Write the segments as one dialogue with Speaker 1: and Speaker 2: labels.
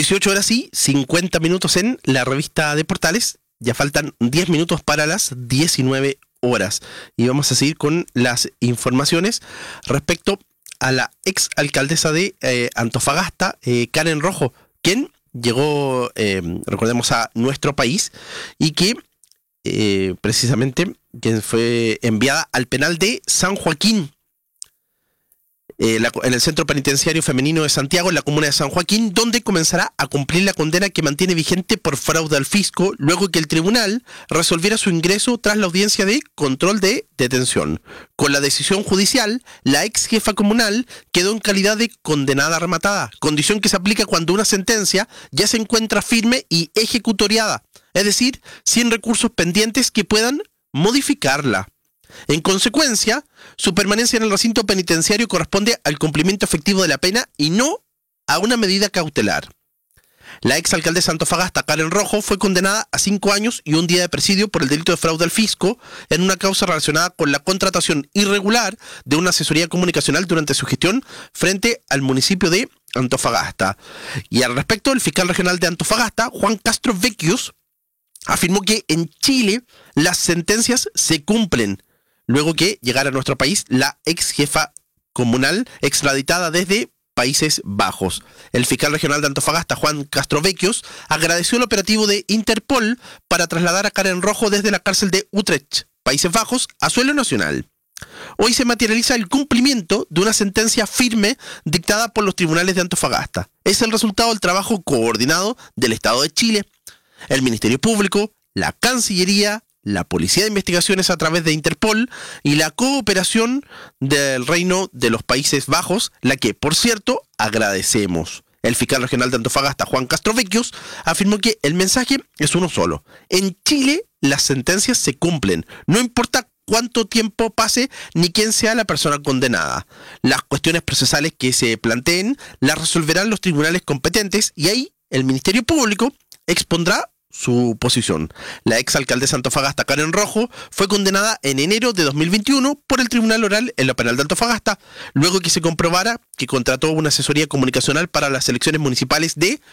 Speaker 1: 18 horas y 50 minutos en la revista de Portales. Ya faltan 10 minutos para las 19 horas. Y vamos a seguir con las informaciones respecto a la ex alcaldesa de Antofagasta, Karen Rojo, quien llegó, recordemos, a nuestro país y que precisamente quien fue enviada al penal de San Joaquín, en el Centro Penitenciario Femenino de Santiago, en la comuna de San Joaquín, donde comenzará a cumplir la condena que mantiene vigente por fraude al fisco, luego que el tribunal resolviera su ingreso tras la audiencia de control de detención. Con la decisión judicial, la ex jefa comunal quedó en calidad de condenada rematada, condición que se aplica cuando una sentencia ya se encuentra firme y ejecutoriada, es decir, sin recursos pendientes que puedan modificarla. En consecuencia, su permanencia en el recinto penitenciario corresponde al cumplimiento efectivo de la pena y no a una medida cautelar. La exalcaldesa de Antofagasta, Karen Rojo, fue condenada a 5 años y un día de presidio por el delito de fraude al fisco en una causa relacionada con la contratación irregular de una asesoría comunicacional durante su gestión frente al municipio de Antofagasta. Y al respecto, el fiscal regional de Antofagasta, Juan Castro Vecchius, afirmó que en Chile las sentencias se cumplen, luego que llegara a nuestro país la ex jefa comunal extraditada desde Países Bajos. El fiscal regional de Antofagasta, Juan Castro Vecchius, agradeció el operativo de Interpol para trasladar a Karen Rojo desde la cárcel de Utrecht, Países Bajos, a suelo nacional. Hoy se materializa el cumplimiento de una sentencia firme dictada por los tribunales de Antofagasta. Es el resultado del trabajo coordinado del Estado de Chile, el Ministerio Público, la Cancillería, la Policía de Investigaciones a través de Interpol y la cooperación del Reino de los Países Bajos, la que, por cierto, agradecemos. El fiscal regional de Antofagasta, Juan Castro Vecchius, afirmó que el mensaje es uno solo. En Chile las sentencias se cumplen, no importa cuánto tiempo pase ni quién sea la persona condenada. Las cuestiones procesales que se planteen las resolverán los tribunales competentes y ahí el Ministerio Público expondrá su posición. La exalcaldesa de Antofagasta, Karen Rojo, fue condenada en enero de 2021 por el Tribunal Oral en la Penal de Antofagasta, luego que se comprobara que contrató una asesoría comunicacional para las elecciones municipales de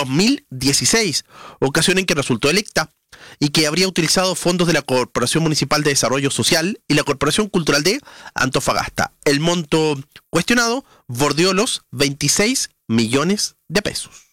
Speaker 1: 2016, ocasión en que resultó electa, y que habría utilizado fondos de la Corporación Municipal de Desarrollo Social y la Corporación Cultural de Antofagasta. El monto cuestionado bordeó los 26 millones de pesos.